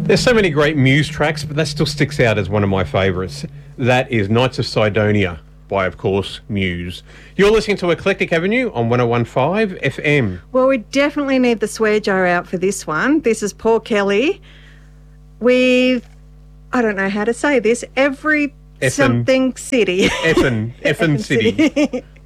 There's so many great Muse tracks, but that still sticks out as one of my favourites. That is Knights of Sidonia by, of course, Muse. You're listening to Eclectic Avenue on 101.5 FM. Well, we definitely need the swear jar out for this one. This is Paul Kelly with, I don't know how to say this, every something city. Effin City.